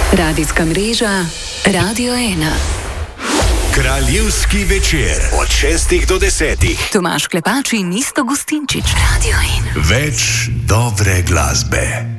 Radijska mreža Radio 1. Kraljevski večer od 6 do 10. Tomaž Klepač in Isto Gustinčič. Radio 1. Več dobre glasbe.